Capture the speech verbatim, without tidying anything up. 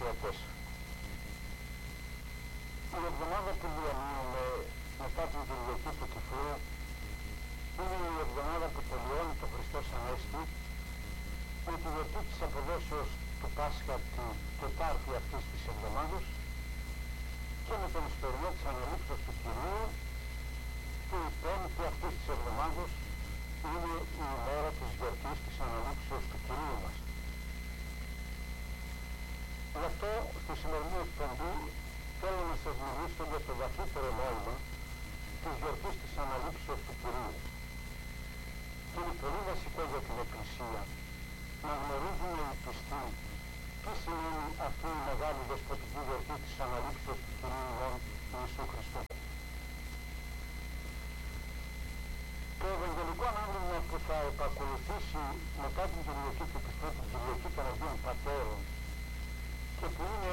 ακροατές. Η εβδομάδα που διανύουμε μετά την Κυριακή του Κηφίου είναι η εβδομάδα που τελειώνει το Χριστός Ανέστη με τη γιορτή της αποδόσεως του Πάσχα την Τετάρτη αυτής της εβδομάδας και με τον ιστορμό της Αναλήψεως του Κυρίου που η Πέμπτη αυτής της εβδομάδας είναι η ημέρα της γιορτής της Αναλήψεως του Κυρίου μας. Γι' αυτό στη σημερινή εκπομπή θέλω να σας μιλήσω για το βαθύτερο νόημα της γιορτής της Αναλήψεως του Κυρίου. Και είναι πολύ βασικό για την Εκκλησία να γνωρίζουμε οι πιστοί τι σημαίνει αυτή η μεγάλη δεσποτική γιορτή της Αναλήψεως του Κυρίου ημών Ιησού Χριστού. Το Ευαγγελικό ανάγνωσμα που θα επακολουθήσει μετά την Κυριακή του Κηφίου, την Κυριακή των Αγίων Πατέρων, και που είναι